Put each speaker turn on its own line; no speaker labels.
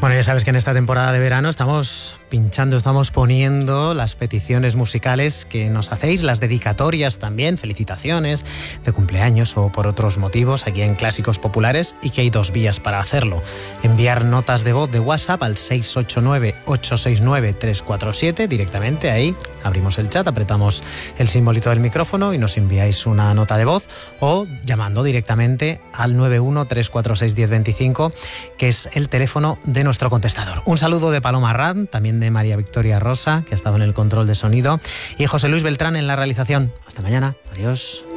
Bueno, ya sabes que en esta temporada de verano estamos pinchando, estamos poniendo las peticiones musicales que nos hacéis, las dedicatorias también, felicitaciones de cumpleaños o por otros motivos aquí en Clásicos Populares, y que hay dos vías para hacerlo. Enviar notas de voz de WhatsApp al 689-869-347, directamente ahí abrimos el chat, apretamos el simbolito del micrófono y nos enviáis una nota de voz, o llamando directamente al 91-346-1025, que es el teléfono de nuestro contestador. Un saludo de Paloma Arrad, también de María Victoria Rosa, que ha estado en el control de sonido, y José Luis Beltrán en la realización. Hasta mañana. Adiós.